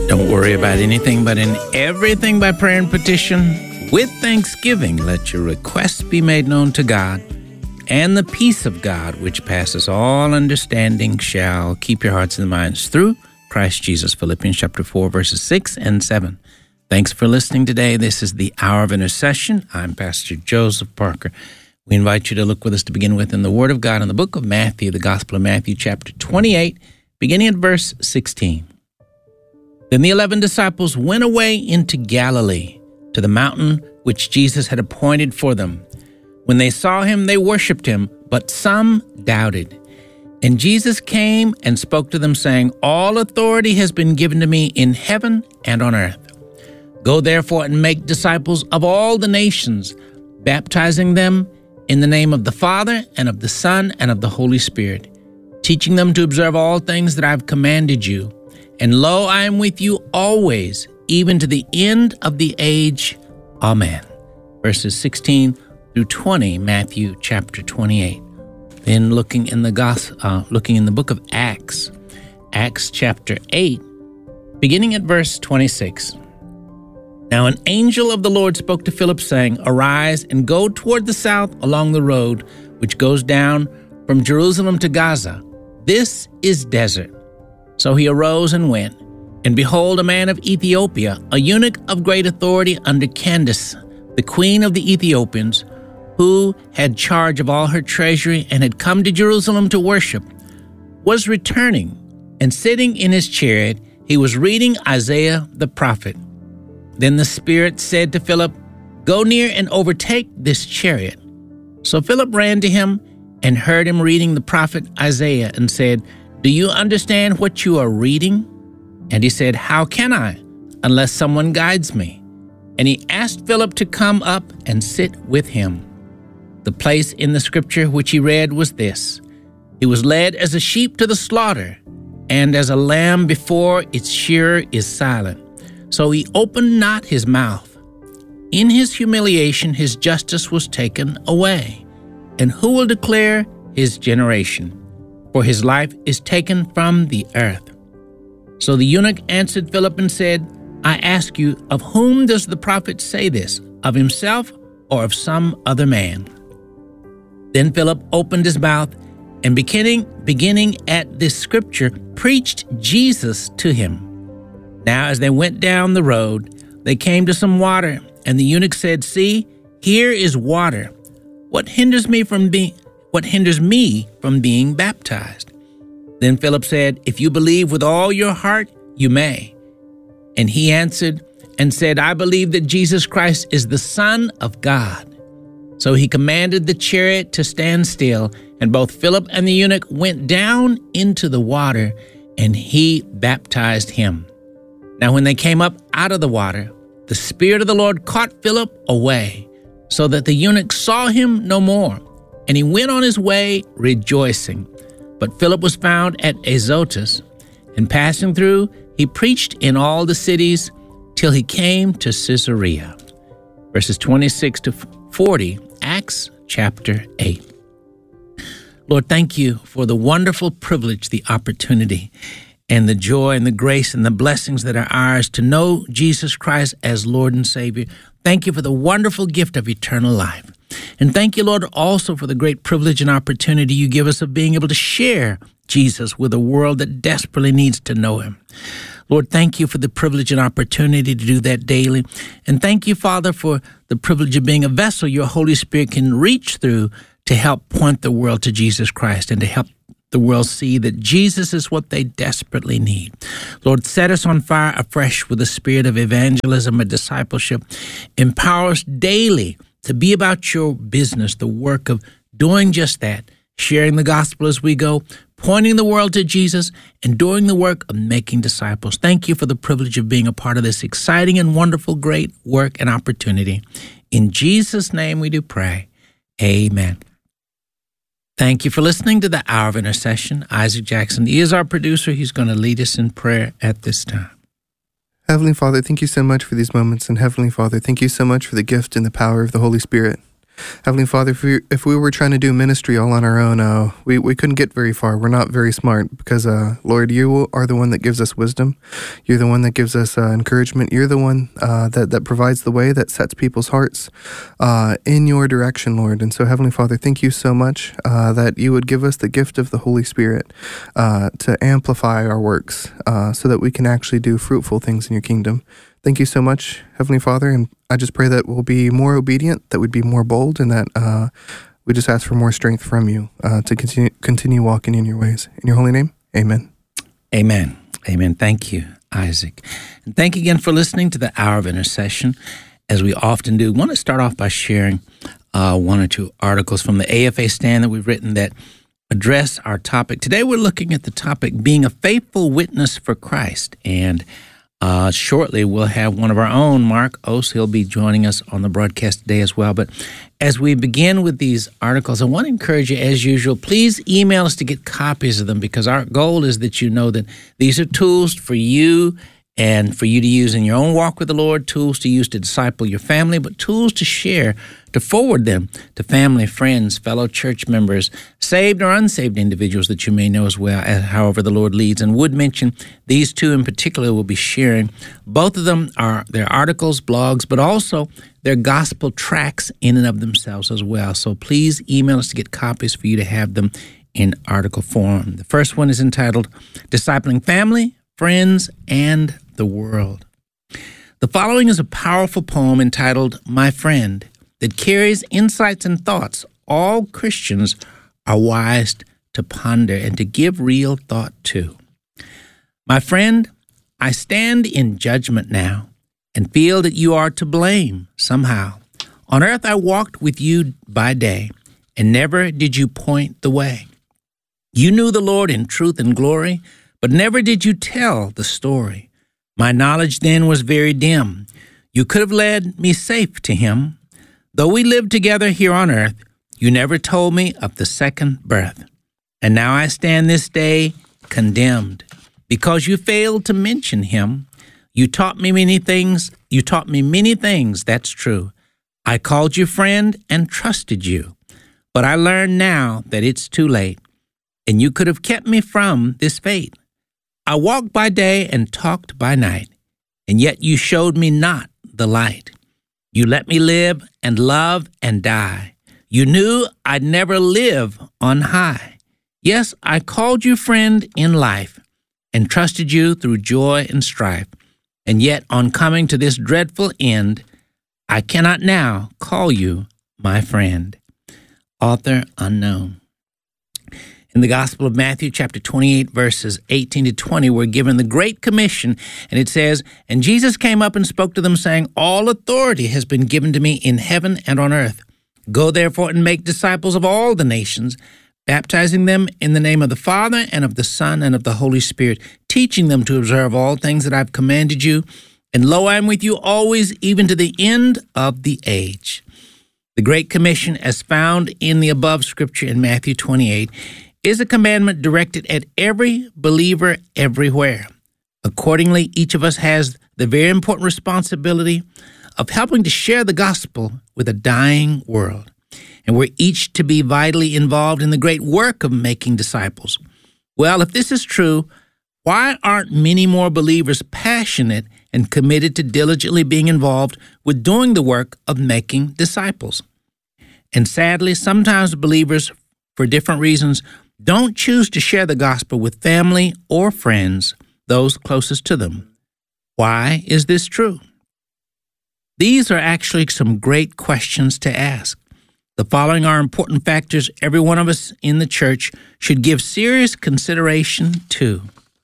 Don't worry about anything, but in everything by prayer and petition, with thanksgiving, let your requests be made known to God, and the peace of God, which passes all understanding, shall keep your hearts and minds through Christ Jesus. Philippians chapter 4, verses 6 and 7. Thanks for listening today. This is the Hour of Intercession. I'm Pastor Joseph Parker. We invite you to look with us to begin with in the Word of God in the book of Matthew, the Gospel of Matthew, chapter 28, beginning at verse 16. Then the 11 disciples went away into Galilee, to the mountain which Jesus had appointed for them. When they saw him, they worshipped him, but some doubted. And Jesus came and spoke to them, saying, All authority has been given to me in heaven and on earth. Go therefore and make disciples of all the nations, baptizing them in the name of the Father and of the Son and of the Holy Spirit, teaching them to observe all things that I have commanded you. And lo, I am with you always, even to the end of the age. Amen. Verses 16 through 20, Matthew chapter 28. Then looking in the book of Acts, Acts chapter 8, beginning at verse 26. Now an angel of the Lord spoke to Philip, saying, Arise and go toward the south along the road which goes down from Jerusalem to Gaza. This is desert. So he arose and went, and behold, a man of Ethiopia, a eunuch of great authority under Candace, the queen of the Ethiopians, who had charge of all her treasury and had come to Jerusalem to worship, was returning, and sitting in his chariot, he was reading Isaiah the prophet. Then the Spirit said to Philip, Go near and overtake this chariot. So Philip ran to him and heard him reading the prophet Isaiah and said, Do you understand what you are reading? And he said, How can I, unless someone guides me? And he asked Philip to come up and sit with him. The place in the scripture which he read was this: He was led as a sheep to the slaughter, and as a lamb before its shearer is silent, so he opened not his mouth. In his humiliation his justice was taken away. And who will declare his generation? For his life is taken from the earth. So the eunuch answered Philip and said, I ask you, of whom does the prophet say this, of himself or of some other man? Then Philip opened his mouth and beginning at this scripture, preached Jesus to him. Now as they went down the road, they came to some water, and the eunuch said, See, here is water. What hinders me from being baptized? Then Philip said, If you believe with all your heart, you may. And he answered and said, I believe that Jesus Christ is the Son of God. So he commanded the chariot to stand still, and both Philip and the eunuch went down into the water, and he baptized him. Now when they came up out of the water, the Spirit of the Lord caught Philip away, so that the eunuch saw him no more. And he went on his way rejoicing. But Philip was found at Azotus, and passing through, he preached in all the cities till he came to Caesarea. Verses 26 to 40, Acts chapter 8. Lord, thank you for the wonderful privilege, the opportunity, and the joy and the grace and the blessings that are ours to know Jesus Christ as Lord and Savior. Thank you for the wonderful gift of eternal life. And thank you, Lord, also for the great privilege and opportunity you give us of being able to share Jesus with a world that desperately needs to know him. Lord, thank you for the privilege and opportunity to do that daily. And thank you, Father, for the privilege of being a vessel your Holy Spirit can reach through to help point the world to Jesus Christ and to help the world see that Jesus is what they desperately need. Lord, set us on fire afresh with the spirit of evangelism and discipleship. Empower us daily to be about your business, the work of doing just that, sharing the gospel as we go, pointing the world to Jesus, and doing the work of making disciples. Thank you for the privilege of being a part of this exciting and wonderful, great work and opportunity. In Jesus' name we do pray. Amen. Thank you for listening to the Hour of Intercession. Isaac Jackson is our producer. He's going to lead us in prayer at this time. Heavenly Father, thank you so much for these moments. And Heavenly Father, thank you so much for the gift and the power of the Holy Spirit. Heavenly Father, if we were trying to do ministry all on our own, we couldn't get very far. We're not very smart because, Lord, you are the one that gives us wisdom. You're the one that gives us encouragement. You're the one that provides the way, that sets people's hearts in your direction, Lord. And so, Heavenly Father, thank you so much that you would give us the gift of the Holy Spirit to amplify our works so that we can actually do fruitful things in your kingdom. Thank you so much, Heavenly Father, and I just pray that we'll be more obedient, that we'd be more bold, and that we just ask for more strength from you to continue walking in your ways. In your holy name, amen. Amen. Amen. Thank you, Isaac. And thank you again for listening to the Hour of Intercession. As we often do, I want to start off by sharing one or two articles from the AFA stand that we've written that address our topic. Today we're looking at the topic, being a faithful witness for Christ. And shortly, we'll have one of our own, Mark Ose. He'll be joining us on the broadcast today as well. But as we begin with these articles, I want to encourage you, as usual, please email us to get copies of them, because our goal is that you know that these are tools for you and for you to use in your own walk with the Lord, tools to use to disciple your family, but tools to share, to forward them to family, friends, fellow church members, saved or unsaved individuals that you may know as well, as however the Lord leads. And would mention these two in particular will be sharing. Both of them are their articles, blogs, but also their gospel tracts in and of themselves as well. So please email us to get copies for you to have them in article form. The first one is entitled Discipling Family, Friends, and the World. The following is a powerful poem entitled My Friend that carries insights and thoughts all Christians are wise to ponder and to give real thought to. My friend, I stand in judgment now and feel that you are to blame somehow. On earth I walked with you by day, and never did you point the way. You knew the Lord in truth and glory, but never did you tell the story. My knowledge then was very dim. You could have led me safe to him. Though we lived together here on earth, you never told me of the second birth. And now I stand this day condemned, because you failed to mention him. You taught me many things. That's true. I called you friend and trusted you. But I learn now that it's too late, and you could have kept me from this fate. I walked by day and talked by night, and yet you showed me not the light. You let me live and love and die. You knew I'd never live on high. Yes, I called you friend in life and trusted you through joy and strife. And yet, on coming to this dreadful end, I cannot now call you my friend. Author unknown. In the Gospel of Matthew, chapter 28, verses 18 to 20, we're given the Great Commission, and it says, And Jesus came up and spoke to them, saying, All authority has been given to me in heaven and on earth. Go therefore and make disciples of all the nations, baptizing them in the name of the Father and of the Son and of the Holy Spirit, teaching them to observe all things that I've commanded you. And lo, I am with you always, even to the end of the age. The Great Commission, as found in the above scripture in Matthew 28, is a commandment directed at every believer everywhere. Accordingly, each of us has the very important responsibility of helping to share the gospel with a dying world. And we're each to be vitally involved in the great work of making disciples. Well, if this is true, why aren't many more believers passionate and committed to diligently being involved with doing the work of making disciples? And sadly, sometimes believers, for different reasons, don't choose to share the gospel with family or friends, those closest to them. Why is this true? These are actually some great questions to ask. The following are important factors every one of us in the church should give serious consideration to.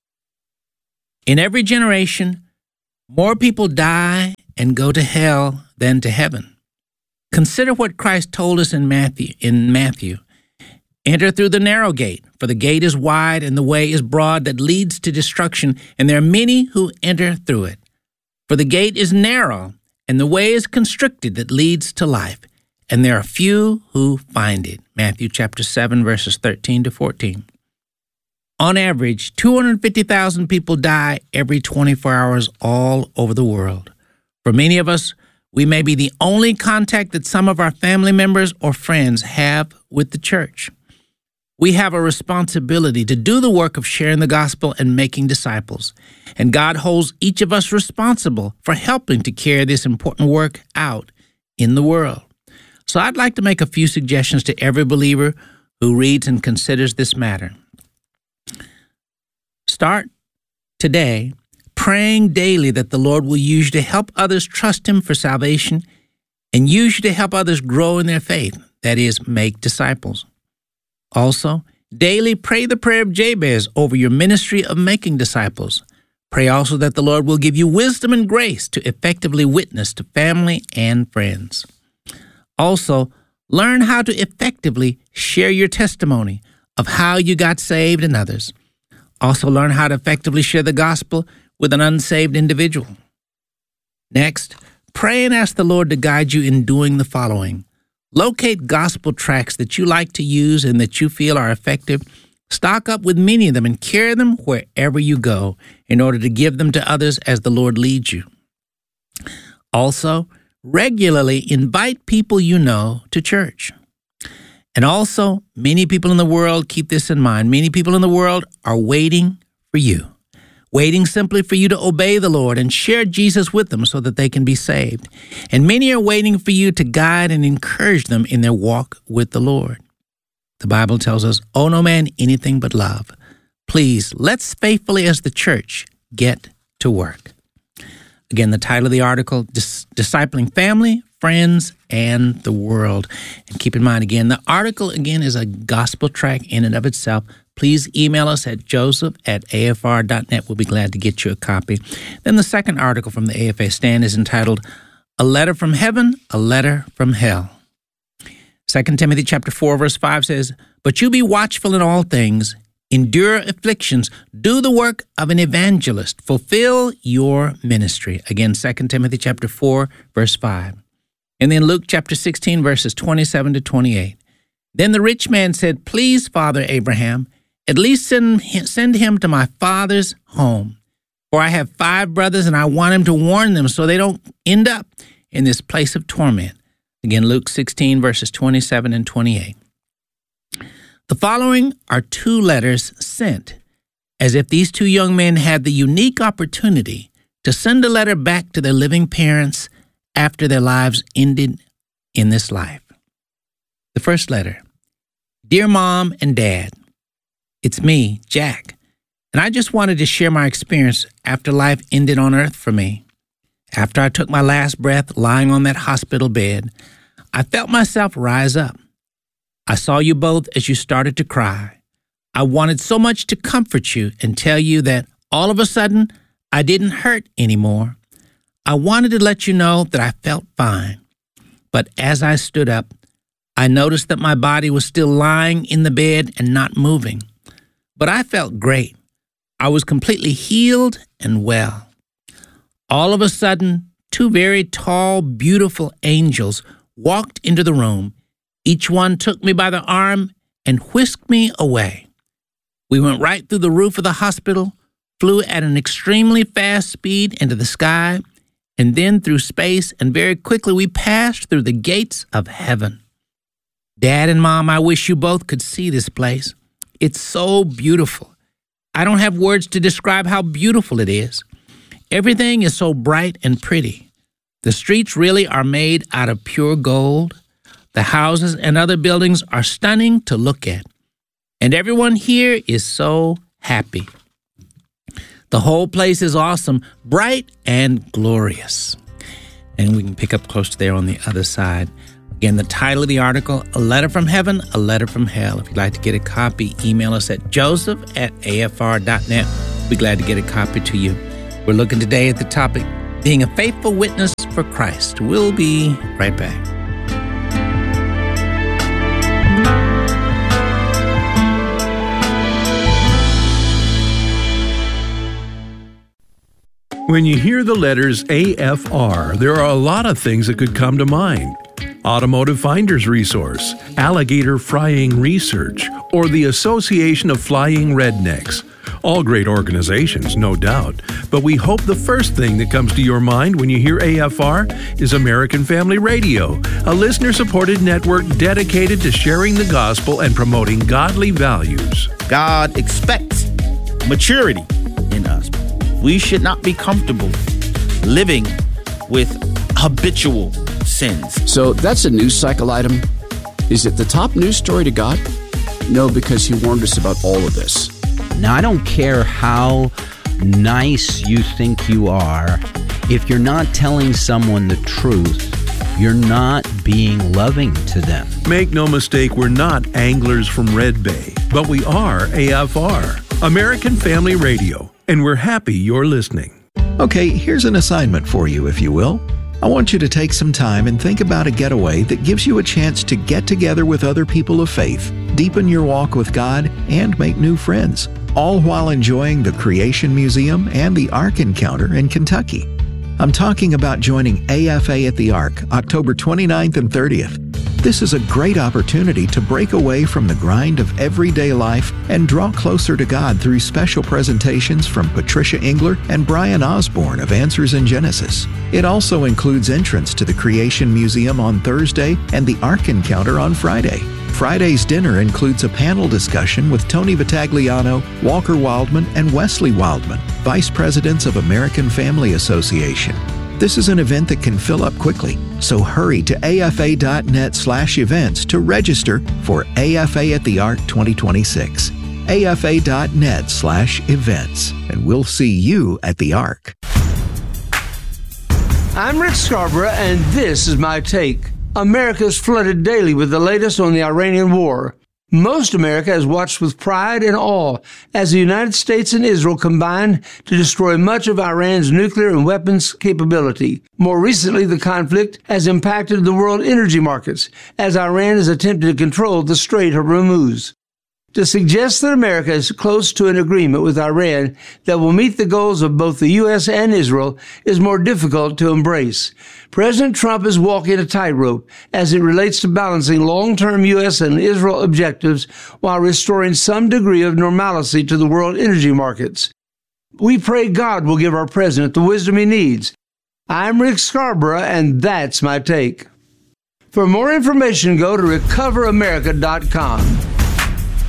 In every generation, more people die and go to hell than to heaven. Consider what Christ told us in Matthew. Enter through the narrow gate, for the gate is wide and the way is broad that leads to destruction, and there are many who enter through it. For the gate is narrow and the way is constricted that leads to life, and there are few who find it. Matthew chapter 7, verses 13 to 14. On average, 250,000 people die every 24 hours all over the world. For many of us, We may be the only contact that some of our family members or friends have with the church. We have a responsibility to do the work of sharing the gospel and making disciples, and God holds each of us responsible for helping to carry this important work out in the world. So I'd like to make a few suggestions to every believer who reads and considers this matter. Start today praying daily that the Lord will use you to help others trust Him for salvation and use you to help others grow in their faith, that is, make disciples. Also, daily pray the prayer of Jabez over your ministry of making disciples. Pray also that the Lord will give you wisdom and grace to effectively witness to family and friends. Also, learn how to effectively share your testimony of how you got saved and others. Also, learn how to effectively share the gospel with an unsaved individual. Next, pray and ask the Lord to guide you in doing the following. Locate gospel tracts that you like to use and that you feel are effective. Stock up with many of them and carry them wherever you go in order to give them to others as the Lord leads you. Also, regularly invite people you know to church. And also, many people in the world, keep this in mind, many people in the world are waiting for you, waiting simply for you to obey the Lord and share Jesus with them so that they can be saved. And many are waiting for you to guide and encourage them in their walk with the Lord. The Bible tells us, owe no man anything but love. Please, let's faithfully as the church get to work. Again, the title of the article, Discipling Family, Friends, and the World. And keep in mind, again, the article, again, is a gospel tract in and of itself. Please email us at joseph@afr.net. We'll be glad to get you a copy. Then the second article from the AFA Stand is entitled, A Letter from Heaven, A Letter from Hell. 2 Timothy chapter 4, verse 5 says, But you be watchful in all things, endure afflictions, do the work of an evangelist, fulfill your ministry. Again, 2 Timothy chapter 4, verse 5. And then Luke chapter 16, verses 27 to 28. Then the rich man said, Please, Father Abraham, at least send him to my father's home. For I have 5 brothers, and I want him to warn them so they don't end up in this place of torment. Again, Luke 16, verses 27 and 28. The following are 2 letters sent, as if these 2 young men had the unique opportunity to send a letter back to their living parents after their lives ended in this life. The first letter, Dear Mom and Dad, it's me, Jack, and I just wanted to share my experience after life ended on earth for me. After I took my last breath lying on that hospital bed, I felt myself rise up. I saw you both as you started to cry. I wanted so much to comfort you and tell you that all of a sudden, I didn't hurt anymore. I wanted to let you know that I felt fine. But as I stood up, I noticed that my body was still lying in the bed and not moving. But I felt great. I was completely healed and well. All of a sudden, 2 very tall, beautiful angels walked into the room. Each one took me by the arm and whisked me away. We went right through the roof of the hospital, flew at an extremely fast speed into the sky, and then through space, and very quickly we passed through the gates of heaven. Dad and Mom, I wish you both could see this place. It's so beautiful. I don't have words to describe how beautiful it is. Everything is so bright and pretty. The streets really are made out of pure gold. The houses and other buildings are stunning to look at. And everyone here is so happy. The whole place is awesome, bright and glorious. And we can pick up close to there on the other side. Again, the title of the article, A Letter from Heaven, A Letter from Hell. If you'd like to get a copy, email us at joseph@afr.net. We'll be glad to get a copy to you. We're looking today at the topic, being a faithful witness for Christ. We'll be right back. When you hear the letters AFR, there are a lot of things that could come to mind. Automotive Finder's Resource, Alligator Frying Research, or the Association of Flying Rednecks. All great organizations, no doubt. But we hope the first thing that comes to your mind when you hear AFR is American Family Radio, a listener-supported network dedicated to sharing the gospel and promoting godly values. God expects maturity in us. We should not be comfortable living with habitual sins. So that's a news cycle item. Is it the top news story to God? No, because he warned us about all of this. Now, I don't care how nice you think you are. If you're not telling someone the truth, you're not being loving to them. Make no mistake, we're not anglers from Red Bay, but we are AFR, American Family Radio, and we're happy you're listening. Okay, here's an assignment for you, if you will. I want you to take some time and think about a getaway that gives you a chance to get together with other people of faith, deepen your walk with God, and make new friends, all while enjoying the Creation Museum and the Ark Encounter in Kentucky. I'm talking about joining AFA at the Ark, October 29th and 30th. This is a great opportunity to break away from the grind of everyday life and draw closer to God through special presentations from Patricia Engler and Brian Osborne of Answers in Genesis. It also includes entrance to the Creation Museum on Thursday and the Ark Encounter on Friday. Friday's dinner includes a panel discussion with Tony Vitagliano, Walker Wildman, and Wesley Wildman, Vice Presidents of American Family Association. This is an event that can fill up quickly, so hurry to afa.net/events to register for AFA at the Ark 2026. afa.net/events, and we'll see you at the Ark. I'm Rick Scarborough, and this is my take. America is flooded daily with the latest on the Iranian war. Most America has watched with pride and awe as the United States and Israel combine to destroy much of Iran's nuclear and weapons capability. More recently, the conflict has impacted the world energy markets as Iran has attempted to control the Strait of Hormuz. To suggest that America is close to an agreement with Iran that will meet the goals of both the U.S. and Israel is more difficult to embrace. President Trump is walking a tightrope as it relates to balancing long-term U.S. and Israel objectives while restoring some degree of normalcy to the world energy markets. We pray God will give our president the wisdom he needs. I'm Rick Scarborough, and that's my take. For more information, go to recoveramerica.com.